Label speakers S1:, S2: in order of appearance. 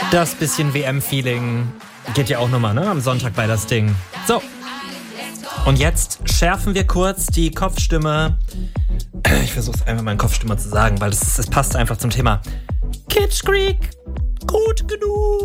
S1: Das bisschen WM-Feeling geht ja auch nochmal, ne? Am Sonntag bei das Ding. So. Und jetzt schärfen wir kurz die Kopfstimme. Ich versuche es einfach mal in Kopfstimme zu sagen, weil es passt einfach zum Thema. Kitsch Creek, gut genug.